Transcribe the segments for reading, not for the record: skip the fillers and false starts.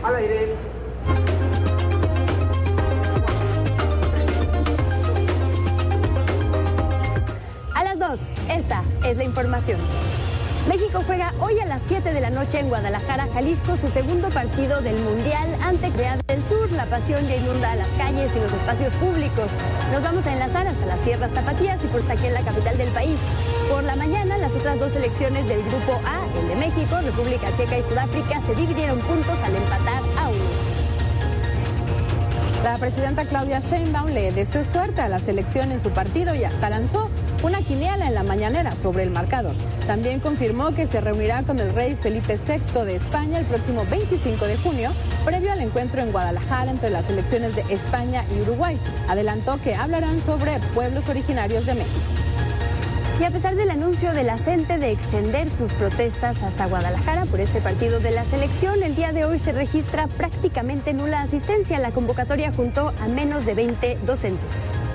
Al aire. A las 2, esta es la información. México juega hoy a las 7 de la noche en Guadalajara, Jalisco, su segundo partido del Mundial ante Corea del Sur. La pasión ya inunda las calles y los espacios públicos. Nos vamos a enlazar hasta las tierras tapatías y por aquí en la capital del país. Por la mañana, las otras dos selecciones del Grupo A, el de México, República Checa y Sudáfrica, se dividieron puntos al empatar a 1. La presidenta Claudia Sheinbaum le deseó suerte a la selección en su partido y hasta lanzó una quiniela en la mañanera sobre el marcador. También confirmó que se reunirá con el rey Felipe VI de España el próximo 25 de junio, previo al encuentro en Guadalajara entre las selecciones de España y Uruguay. Adelantó que hablarán sobre pueblos originarios de México. Y a pesar del anuncio de la CENTE de extender sus protestas hasta Guadalajara por este partido de la selección, el día de hoy se registra prácticamente nula asistencia. La convocatoria juntó a menos de 20 docentes.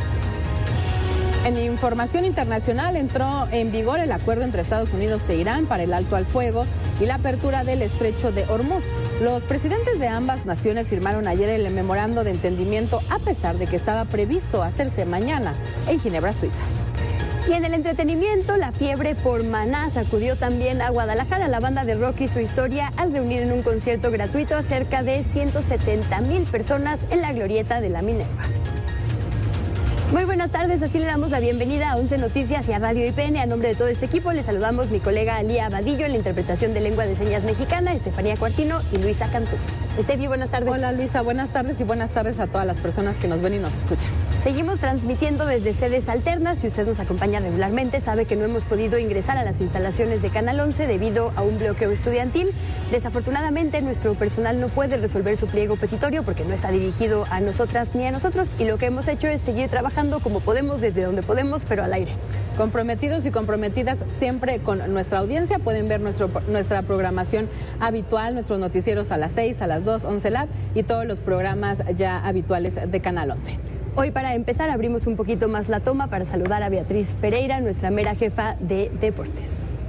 En información internacional, entró en vigor el acuerdo entre Estados Unidos e Irán para el alto al fuego y la apertura del estrecho de Hormuz. Los presidentes de ambas naciones firmaron ayer el memorando de entendimiento, a pesar de que estaba previsto hacerse mañana en Ginebra, Suiza. Y en el entretenimiento, la fiebre por Maná sacudió también a Guadalajara. La banda de rock y su historia al reunir en un concierto gratuito a cerca de 170,000 personas en la glorieta de la Minerva. Muy buenas tardes, así le damos la bienvenida a 11 Noticias y a Radio IPN. A nombre de todo este equipo les saludamos mi colega Alía Abadillo en la interpretación de lengua de señas mexicana, Estefanía Cuartino y Luisa Cantú. Estefi, buenas tardes. Hola Luisa, buenas tardes y buenas tardes a todas las personas que nos ven y nos escuchan. Seguimos transmitiendo desde sedes alternas. Si usted nos acompaña regularmente, sabe que no hemos podido ingresar a las instalaciones de Canal 11 debido a un bloqueo estudiantil. Desafortunadamente, nuestro personal no puede resolver su pliego petitorio porque no está dirigido a nosotras ni a nosotros, y lo que hemos hecho es seguir trabajando como podemos, desde donde podemos, pero al aire. Comprometidos y comprometidas siempre con nuestra audiencia. Pueden ver nuestra programación habitual, nuestros noticieros a las 6, a las 2, 11 Lab y todos los programas ya habituales de Canal 11. Hoy, para empezar, abrimos un poquito más la toma para saludar a Beatriz Pereira, nuestra mera jefa de deportes.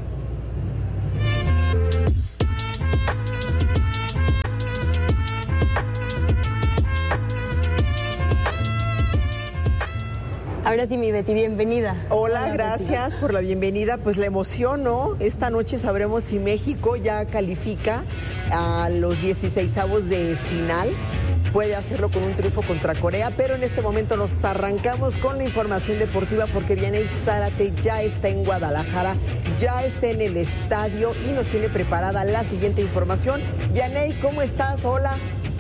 Ahora sí, mi Betty, bienvenida. Hola, gracias por la bienvenida. Pues la emoción, ¿no? Esta noche sabremos si México ya califica a los 16avos de final. Puede hacerlo con un triunfo contra Corea, pero en este momento nos arrancamos con la información deportiva porque Vianey Zárate ya está en Guadalajara, ya está en el estadio y nos tiene preparada la siguiente información. Vianey, ¿cómo estás? Hola.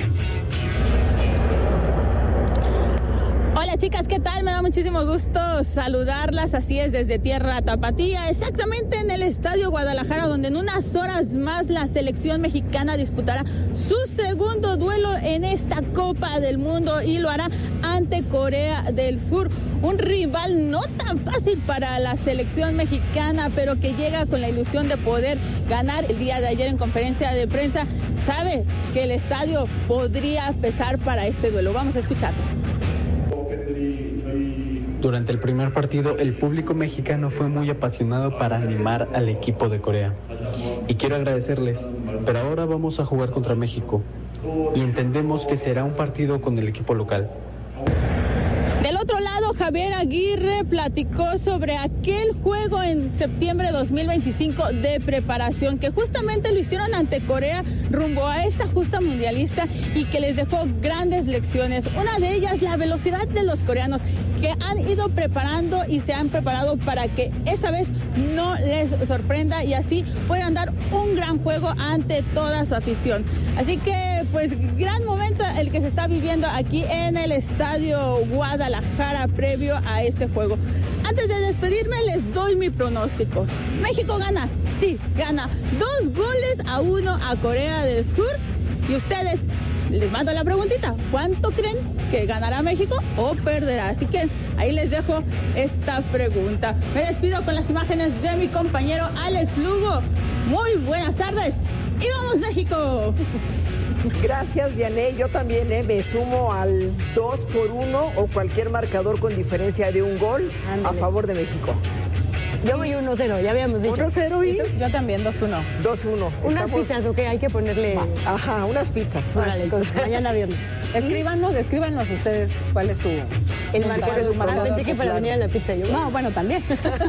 Hola chicas, ¿qué tal? Me da muchísimo gusto saludarlas, así es, desde Tierra Tapatía, exactamente en el Estadio Guadalajara, donde en unas horas más la selección mexicana disputará su segundo duelo en esta Copa del Mundo y lo hará ante Corea del Sur, un rival no tan fácil para la selección mexicana, pero que llega con la ilusión de poder ganar. El día de ayer en conferencia de prensa sabe que el estadio podría pesar para este duelo. Vamos a escucharlos. Durante el primer partido, el público mexicano fue muy apasionado para animar al equipo de Corea. Y quiero agradecerles, pero ahora vamos a jugar contra México. Y entendemos que será un partido con el equipo local. Del otro lado, Javier Aguirre platicó sobre aquel juego en septiembre de 2025 de preparación que justamente lo hicieron ante Corea rumbo a esta justa mundialista y que les dejó grandes lecciones. Una de ellas, la velocidad de los coreanos, que han ido preparando y se han preparado para que esta vez no les sorprenda y así puedan dar un gran juego ante toda su afición. Así que, pues, gran momento el que se está viviendo aquí en el Estadio Guadalajara previo a este juego. Antes de despedirme, les doy mi pronóstico. México gana, sí, gana 2-1 a Corea del Sur. Y ustedes, les mando la preguntita, ¿cuánto creen que ganará México o perderá? Así que ahí les dejo esta pregunta. Me despido con las imágenes de mi compañero Alex Lugo. Muy buenas tardes y ¡vamos México! Gracias, Vianey. Yo también me sumo al 2-1 o cualquier marcador con diferencia de un gol. Ándale. A favor de México. Yo voy 1-0, ya habíamos dicho. 1-0 y... Yo también, 2-1. 2-1. Unas pizzas, ok, hay que ponerle... Ajá, unas pizzas. Órale, entonces, mañana viernes. Escríbanos ustedes cuál es su... El marcador. Pensé que para venir a la pizza. Yo. No, bueno, también.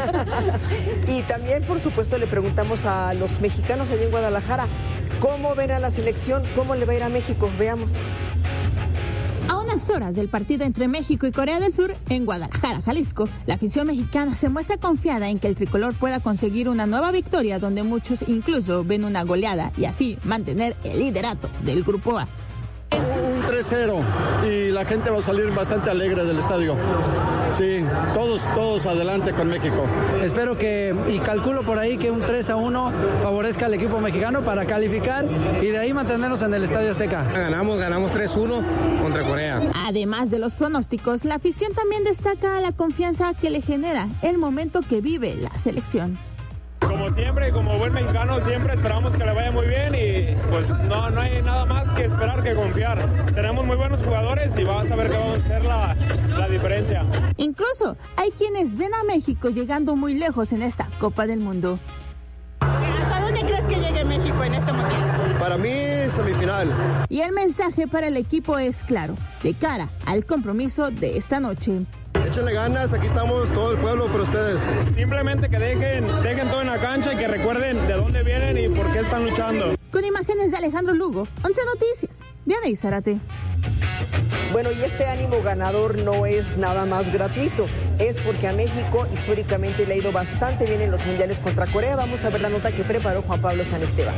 Y también, por supuesto, le preguntamos a los mexicanos allá en Guadalajara, ¿cómo ven a la selección? ¿Cómo le va a ir a México? Veamos. A unas horas del partido entre México y Corea del Sur, en Guadalajara, Jalisco, la afición mexicana se muestra confiada en que el tricolor pueda conseguir una nueva victoria, donde muchos incluso ven una goleada y así mantener el liderato del Grupo A. Un 3-0 y la gente va a salir bastante alegre del estadio. Sí, todos adelante con México. Espero y calculo por ahí que un 3-1 favorezca al equipo mexicano para calificar y de ahí mantenernos en el Estadio Azteca. Ganamos 3-1 contra Corea. Además de los pronósticos, la afición también destaca la confianza que le genera el momento que vive la selección. Como siempre, como buen mexicano, siempre esperamos que le vaya muy bien y pues no hay nada más que esperar que confiar. Tenemos muy buenos jugadores y vamos a ver qué vamos a hacer la diferencia. Incluso hay quienes ven a México llegando muy lejos en esta Copa del Mundo. ¿Hasta dónde crees que llegue México en este mundial? Para mí, semifinal. Y el mensaje para el equipo es claro, de cara al compromiso de esta noche. Échenle ganas, aquí estamos todo el pueblo por ustedes. Simplemente que dejen todo en la cancha y que recuerden de dónde vienen y por qué están luchando. Con imágenes de Alejandro Lugo, 11 Noticias, Vianey Zárate. Bueno, y este ánimo ganador no es nada más gratuito, es porque a México históricamente le ha ido bastante bien en los mundiales contra Corea. Vamos a ver la nota que preparó Juan Pablo San Esteban.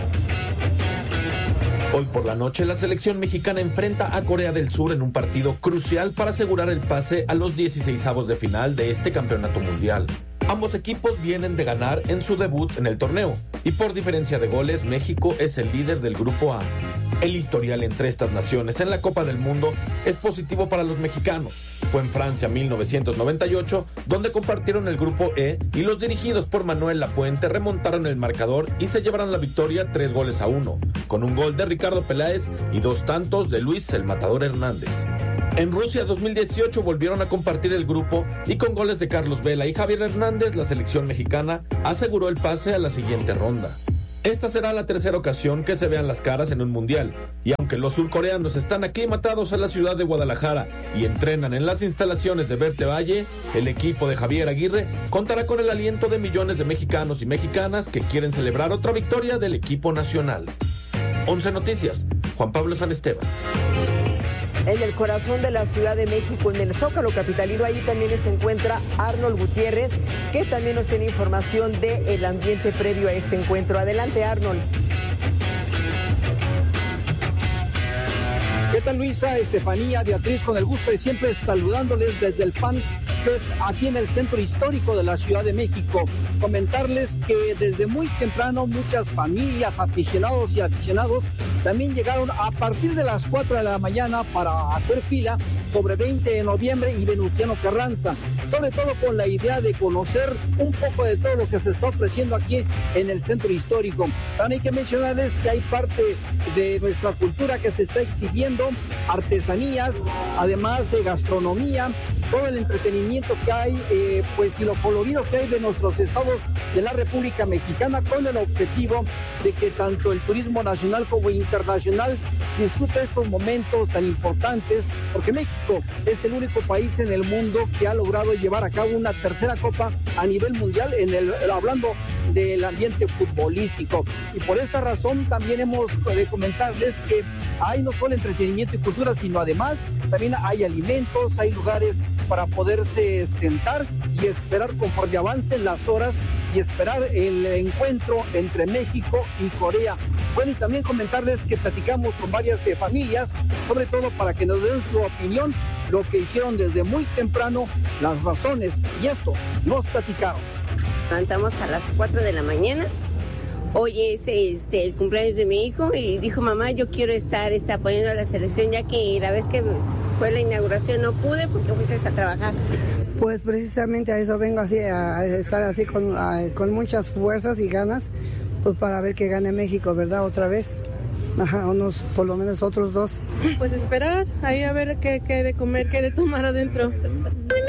Hoy por la noche, la selección mexicana enfrenta a Corea del Sur en un partido crucial para asegurar el pase a los 16avos de final de este campeonato mundial. Ambos equipos vienen de ganar en su debut en el torneo y por diferencia de goles, México es el líder del Grupo A. El historial entre estas naciones en la Copa del Mundo es positivo para los mexicanos. Fue en Francia 1998, donde compartieron el Grupo E y los dirigidos por Manuel Lapuente remontaron el marcador y se llevaron la victoria 3-1, con un gol de Ricardo Peláez y 2 tantos de Luis el Matador Hernández. En Rusia 2018 volvieron a compartir el grupo y con goles de Carlos Vela y Javier Hernández, la selección mexicana aseguró el pase a la siguiente ronda. Esta será la tercera ocasión que se vean las caras en un mundial, y aunque los surcoreanos están aclimatados a la ciudad de Guadalajara y entrenan en las instalaciones de Verte Valle, el equipo de Javier Aguirre contará con el aliento de millones de mexicanos y mexicanas que quieren celebrar otra victoria del equipo nacional. 11 Noticias, Juan Pablo San Esteban. En el corazón de la Ciudad de México, en el Zócalo capitalino, ahí también se encuentra Arnold Gutiérrez, que también nos tiene información del ambiente previo a este encuentro. Adelante, Arnold. ¿Qué tal, Luisa, Estefanía, Beatriz? Con el gusto de siempre saludándoles desde el Fan Fest aquí en el centro histórico de la Ciudad de México. Comentarles que desde muy temprano muchas familias, aficionados y aficionados también llegaron a partir de las 4 de la mañana para hacer fila sobre 20 de noviembre y Venustiano Carranza, sobre todo con la idea de conocer un poco de todo lo que se está ofreciendo aquí en el centro histórico. También hay que mencionarles que hay parte de nuestra cultura que se está exhibiendo, artesanías, además de gastronomía, todo el entretenimiento que hay, pues y lo colorido que hay de nuestros estados de la República Mexicana, con el objetivo de que tanto el turismo nacional como internacional disfrute estos momentos tan importantes, porque México es el único país en el mundo que ha logrado llevar a cabo una tercera copa a nivel mundial, hablando del ambiente futbolístico. Y por esta razón también hemos de comentarles que hay no solo entretenimiento y cultura, sino además también hay alimentos, hay lugares para poderse sentar y esperar conforme avancen las horas y esperar el encuentro entre México y Corea. Bueno, y también comentarles que platicamos con varias familias, sobre todo para que nos den su opinión, lo que hicieron desde muy temprano, las razones, y esto nos platicaron. Levantamos a las 4 de la mañana. Hoy es el cumpleaños de mi hijo y dijo: mamá, yo quiero estar apoyando a la selección, ya que la vez que fue la inauguración no pude porque fuiste a trabajar. Pues precisamente a eso vengo, así a estar así con muchas fuerzas y ganas, pues para ver que gane México, ¿verdad? Otra vez. Ajá, por lo menos otros 2. Pues esperar, ahí a ver qué de comer, qué de tomar adentro. A mí me encanta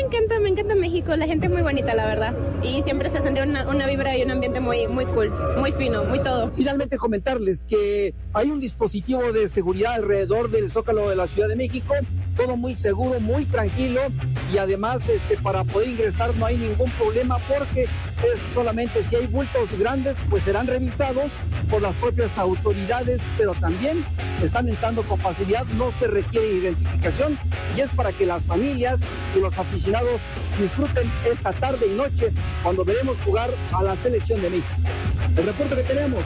me encanta México, la gente es muy bonita, la verdad. Y siempre se siente una vibra y un ambiente muy cool, muy fino, muy todo. Finalmente comentarles que hay un dispositivo de seguridad alrededor del Zócalo de la Ciudad de México, todo muy seguro, muy tranquilo, y además para poder ingresar no hay ningún problema, porque es solamente si hay bultos grandes pues serán revisados por las propias autoridades, pero también están entrando con facilidad, no se requiere identificación, y es para que las familias y los aficionados disfruten esta tarde y noche cuando veremos jugar a la selección de México. El reporte que tenemos.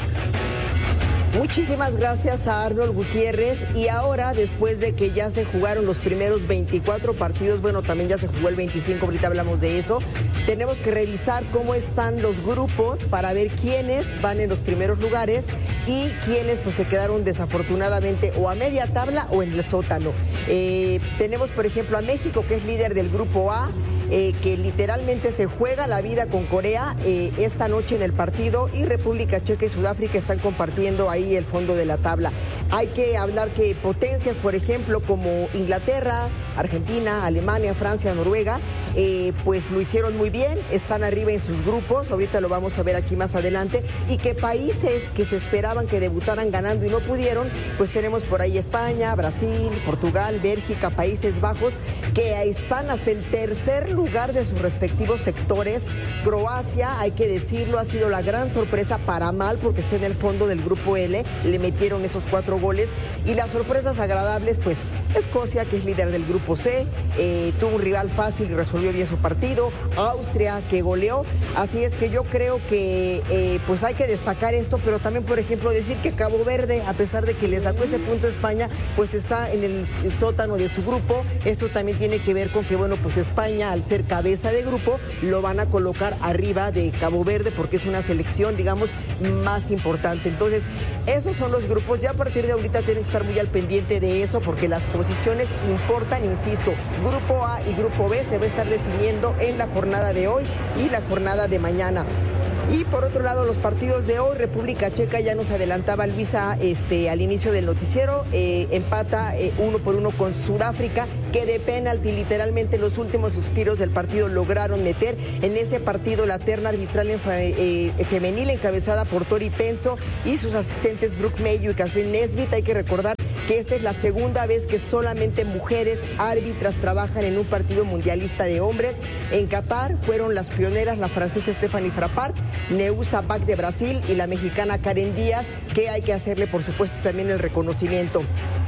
Muchísimas gracias a Arnold Gutiérrez. Y ahora, después de que ya se jugaron los primeros 24 partidos, bueno, también ya se jugó el 25, ahorita hablamos de eso, tenemos que revisar cómo están los grupos para ver quiénes van en los primeros lugares y quiénes pues se quedaron desafortunadamente o a media tabla o en el sótano. Tenemos, por ejemplo, a México, que es líder del grupo A, que literalmente se juega la vida con Corea esta noche en el partido, y República Checa y Sudáfrica están compartiendo ahí el fondo de la tabla. Hay que hablar que potencias, por ejemplo, como Inglaterra, Argentina, Alemania, Francia, Noruega, pues lo hicieron muy bien, están arriba en sus grupos, ahorita lo vamos a ver aquí más adelante, y que países que se esperaban que debutaran ganando y no pudieron, pues tenemos por ahí España, Brasil, Portugal, Bélgica, Países Bajos, que están hasta el tercer lugar de sus respectivos sectores. Croacia, hay que decirlo, ha sido la gran sorpresa, para mal, porque está en el fondo del grupo L, le metieron esos 4 goles, y las sorpresas agradables, pues Escocia, que es líder del grupo C, tuvo un rival fácil y resolvió bien su partido. Austria, que goleó. Así es que yo creo que pues hay que destacar esto, pero también, por ejemplo, decir que Cabo Verde, a pesar de que le sacó ese punto a España, pues está en el sótano de su grupo. Esto también tiene que ver con que, bueno, pues España, al ser cabeza de grupo, lo van a colocar arriba de Cabo Verde, porque es una selección, digamos, más importante. Entonces, esos son los grupos. Ya a partir de ahorita tienen que estar muy al pendiente de eso, porque las posiciones importan, insisto. Grupo A y Grupo B se va a estar definiendo en la jornada de hoy y la jornada de mañana. Y por otro lado, los partidos de hoy, República Checa, ya nos adelantaba Luisa al inicio del noticiero, empata 1-1 con Sudáfrica, que de penalti, literalmente los últimos suspiros del partido lograron meter. En ese partido, la terna arbitral femenil, encabezada por Tori Penso y sus asistentes Brooke Mayo y Catherine Nesbitt. Hay que recordar que esta es la segunda vez que solamente mujeres árbitras trabajan en un partido mundialista de hombres. En Qatar fueron las pioneras la francesa Stephanie Frappart, Neusa Bach de Brasil y la mexicana Karen Díaz, que hay que hacerle, por supuesto, también el reconocimiento.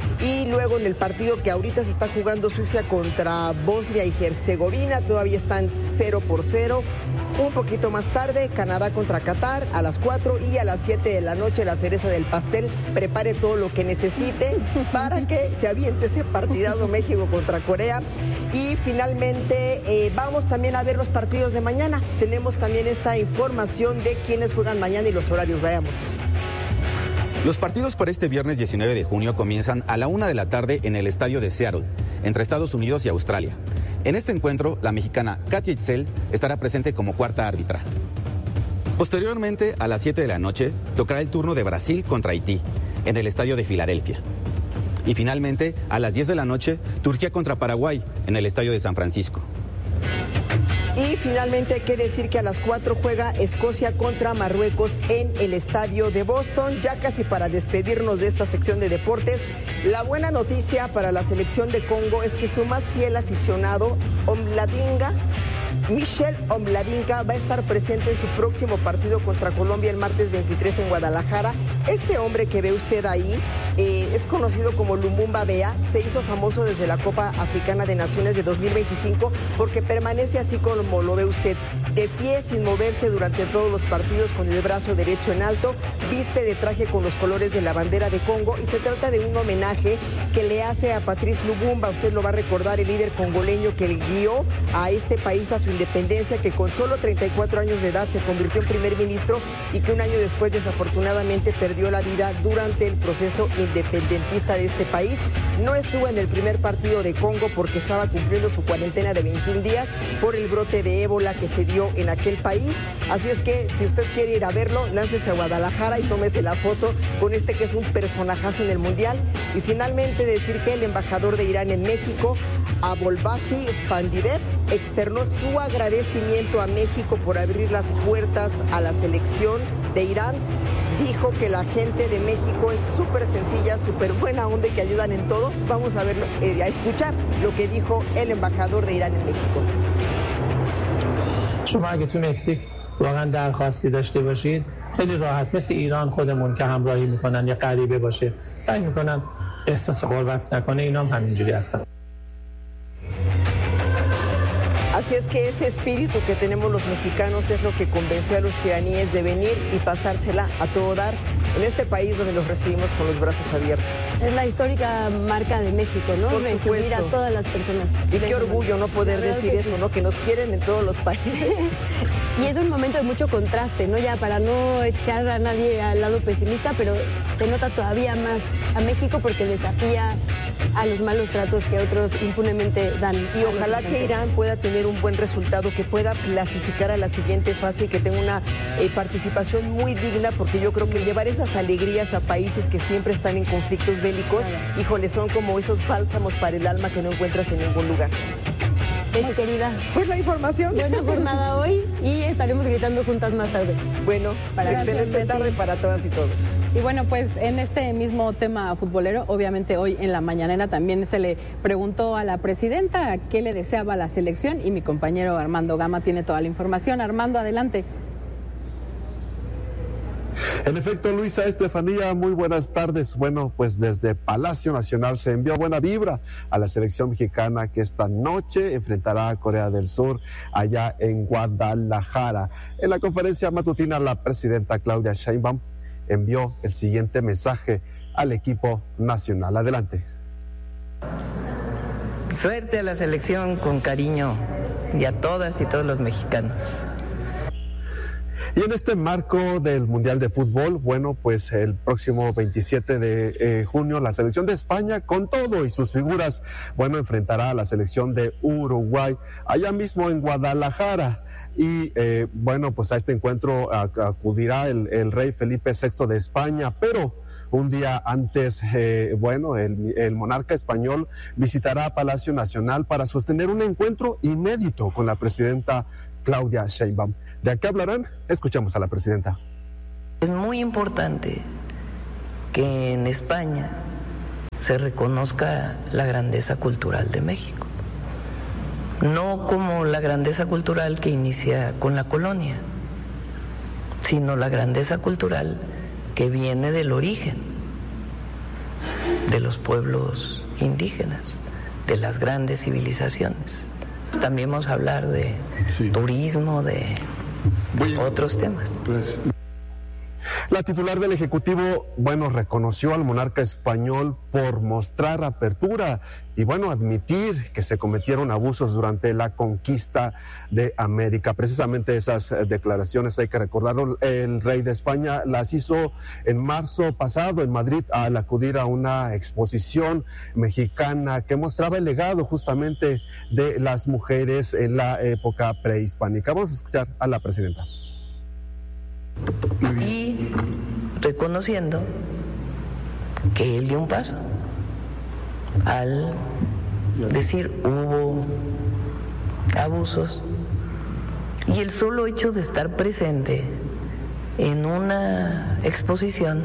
Y luego en el partido que ahorita se está jugando, Suiza contra Bosnia y Herzegovina, todavía están 0-0. Un poquito más tarde, Canadá contra Qatar a las 4, y a las 7 de la noche, la cereza del pastel. Prepare todo lo que necesite para que se aviente ese partidazo México contra Corea. Y finalmente vamos también a ver los partidos de mañana. Tenemos también esta información de quiénes juegan mañana y los horarios. Veamos. Los partidos para este viernes 19 de junio comienzan a la 1 de la tarde en el estadio de Seattle, entre Estados Unidos y Australia. En este encuentro, la mexicana Katia Itzel estará presente como cuarta árbitra. Posteriormente, a las 7 de la noche, tocará el turno de Brasil contra Haití, en el estadio de Filadelfia. Y finalmente, a las 10 de la noche, Turquía contra Paraguay, en el estadio de San Francisco. Y finalmente hay que decir que a las 4 juega Escocia contra Marruecos en el estadio de Boston. Ya casi para despedirnos de esta sección de deportes, la buena noticia para la selección de Congo es que su más fiel aficionado, Michel Omladinka, va a estar presente en su próximo partido contra Colombia el martes 23 en Guadalajara. Este hombre que ve usted ahí es conocido como Lumumba Bea. Se hizo famoso desde la Copa Africana de Naciones de 2025 porque permanece así como lo ve usted, de pie sin moverse durante todos los partidos, con el brazo derecho en alto, viste de traje con los colores de la bandera de Congo, y se trata de un homenaje que le hace a Patrice Lumumba. Usted lo va a recordar, el líder congoleño que guió a este país a su independencia, que con solo 34 años de edad se convirtió en primer ministro y que un año después desafortunadamente perdió la vida durante el proceso independentista de este país. No estuvo en el primer partido de Congo porque estaba cumpliendo su cuarentena de 21 días por el brote de ébola que se dio en aquel país. Así es que si usted quiere ir a verlo, láncese a Guadalajara y tómese la foto con este que es un personajazo en el Mundial. Y finalmente decir que el embajador de Irán en México Abolbasi Pandidev externó su agradecimiento a México por abrir las puertas a la selección de Irán. Dijo que la gente de México es súper sencilla, súper buena onda y que ayudan en todo. Vamos a verlo, a escuchar lo que dijo el embajador de Irán en México. شما اگه تو مکزیک واقعا درخواستی داشته باشید خیلی راحت مثل ایران خودمون که همراهی میکنن یا غریبه باشه سعی میکنن احساس غربت نکنه، اینا هم همینجوری هستن. Así es que ese espíritu que tenemos los mexicanos es lo que convenció a los iraníes de venir y pasársela a todo dar en este país donde los recibimos con los brazos abiertos. Es la histórica marca de México, ¿no? Por recibir supuesto. a todas las personas. Y qué orgullo no poder decir eso, ¿no? Que nos quieren en todos los países. Y es un momento de mucho contraste, ¿no? Ya para no echar a nadie al lado pesimista, pero se nota todavía más a México porque desafía a los malos tratos que otros impunemente dan. Y ojalá que Irán pueda tener un buen resultado, que pueda clasificar a la siguiente fase y que tenga una participación muy digna, porque yo creo que llevar esas alegrías a países que siempre están en conflictos bélicos, híjole, son como esos bálsamos para el alma que no encuentras en ningún lugar. Bueno, querida, pues la información. Buena jornada hoy y estaremos gritando juntas más tarde. Bueno, excelente tarde para todas y todos. Y bueno, pues en este mismo tema futbolero, obviamente hoy en la mañanera también se le preguntó a la presidenta qué le deseaba a la selección y mi compañero Armando Gama tiene toda la información. Armando, adelante. En efecto, Luisa, Estefanía, muy buenas tardes. Bueno, pues desde Palacio Nacional se envió buena vibra a la selección mexicana que esta noche enfrentará a Corea del Sur allá en Guadalajara. En la conferencia matutina, la presidenta Claudia Sheinbaum envió el siguiente mensaje al equipo nacional. Adelante. Suerte a la selección con cariño y a todas y todos los mexicanos. Y en este marco del Mundial de Fútbol, bueno, pues el próximo 27 de junio la selección de España, con todo y sus figuras, bueno, enfrentará a la selección de Uruguay allá mismo en Guadalajara. Y bueno, pues a este encuentro acudirá el rey Felipe VI de España, pero un día antes, bueno, el monarca español visitará Palacio Nacional para sostener un encuentro inédito con la presidenta Claudia Sheinbaum. ¿De qué hablarán? Escuchamos a la presidenta. Es muy importante que en España se reconozca la grandeza cultural de México. No como la grandeza cultural que inicia con la colonia, sino la grandeza cultural que viene del origen de los pueblos indígenas, de las grandes civilizaciones. También vamos a hablar de turismo, de otros temas. La titular del Ejecutivo, bueno, reconoció al monarca español por mostrar apertura y, bueno, admitir que se cometieron abusos durante la conquista de América. Precisamente esas declaraciones, hay que recordarlo, el rey de España las hizo en marzo pasado en Madrid al acudir a una exposición mexicana que mostraba el legado justamente de las mujeres en la época prehispánica. Vamos a escuchar a la presidenta. Y reconociendo que él dio un paso al decir hubo abusos y el solo hecho de estar presente en una exposición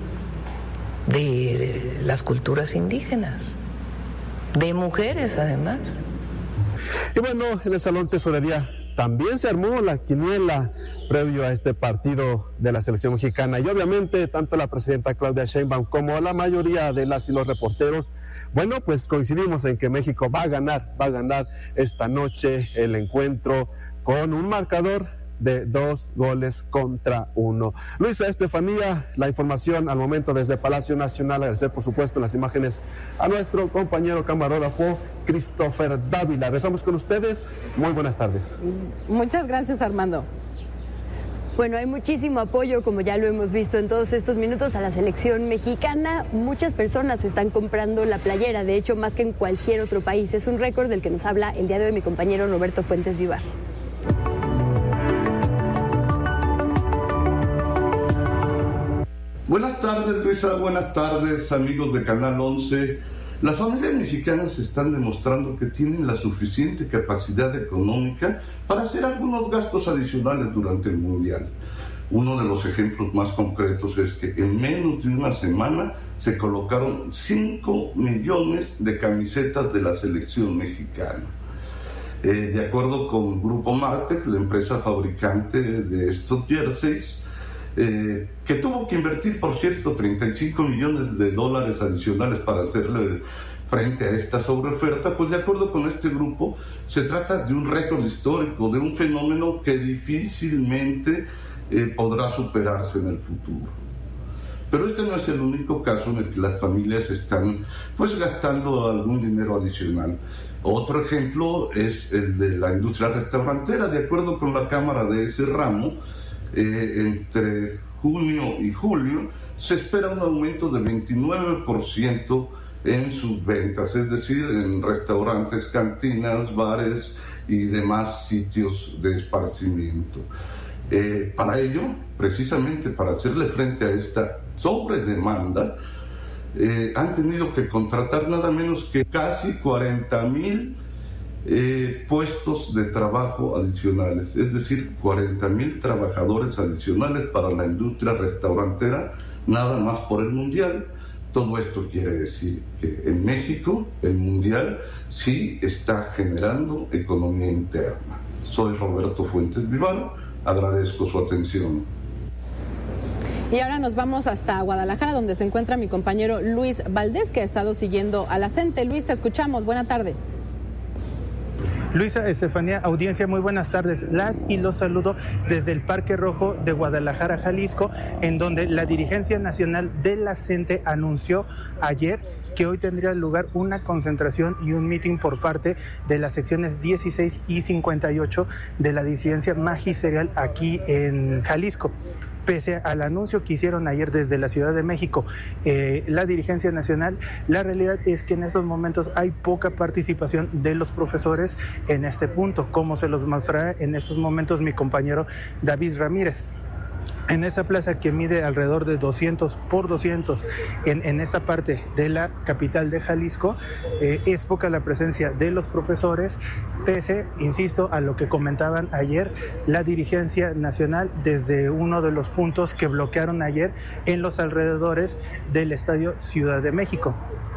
de las culturas indígenas, de mujeres además. Y bueno, en el Salón Tesorería también se armó la quiniela previo a este partido de la selección mexicana y obviamente tanto la presidenta Claudia Sheinbaum como la mayoría de las y los reporteros, bueno, pues coincidimos en que México va a ganar esta noche el encuentro con un marcador de 2-1. Luisa, Estefanía, la información al momento desde Palacio Nacional. Agradecer, por supuesto, en las imágenes a nuestro compañero camarógrafo Christopher Dávila. Regresamos con ustedes. Muy buenas tardes. Muchas gracias, Armando. Bueno, hay muchísimo apoyo, como ya lo hemos visto en todos estos minutos, a la selección mexicana. Muchas personas están comprando la playera, de hecho, más que en cualquier otro país. Es un récord del que nos habla el día de hoy mi compañero Roberto Fuentes Vivar. Buenas tardes, Luisa. Buenas tardes, amigos de Canal 11. Las familias mexicanas están demostrando que tienen la suficiente capacidad económica para hacer algunos gastos adicionales durante el Mundial. Uno de los ejemplos más concretos es que en menos de una semana se colocaron 5 millones de camisetas de la selección mexicana. De acuerdo con Grupo Martec, la empresa fabricante de estos jerseys, que tuvo que invertir, por cierto, $35 millones adicionales para hacerle frente a esta sobreoferta, pues de acuerdo con este grupo, se trata de un récord histórico, de un fenómeno que difícilmente podrá superarse en el futuro. Pero este no es el único caso en el que las familias están gastando algún dinero adicional. Otro ejemplo es el de la industria restaurantera. De acuerdo con la Cámara de ese ramo, entre junio y julio se espera un aumento de 29% en sus ventas, es decir, en restaurantes, cantinas, bares y demás sitios de esparcimiento. Para ello, precisamente para hacerle frente a esta sobredemanda, han tenido que contratar nada menos que casi 40,000 puestos de trabajo adicionales, es decir, 40,000 trabajadores adicionales para la industria restaurantera, nada más por el Mundial. Todo esto quiere decir que en México el Mundial sí está generando economía interna. Soy Roberto Fuentes Vivaro, agradezco su atención. Y ahora nos vamos hasta Guadalajara, donde se encuentra mi compañero Luis Valdés, que ha estado siguiendo a la CENTE. Luis, te escuchamos. Buena tarde. Luisa, Estefanía, audiencia, muy buenas tardes. Las y los saludo desde el Parque Rojo de Guadalajara, Jalisco, en donde la dirigencia nacional de la CENTE anunció ayer que hoy tendría lugar una concentración y un meeting por parte de las secciones 16 y 58 de la disidencia magisterial aquí en Jalisco. Pese al anuncio que hicieron ayer desde la Ciudad de México, la dirigencia nacional, la realidad es que en estos momentos hay poca participación de los profesores en este punto, como se los mostrará en estos momentos mi compañero David Ramírez. En esa plaza que mide alrededor de 200 por 200 en esta parte de la capital de Jalisco, es poca la presencia de los profesores, pese, insisto, a lo que comentaban ayer la dirigencia nacional desde uno de los puntos que bloquearon ayer en los alrededores del Estadio Ciudad de México.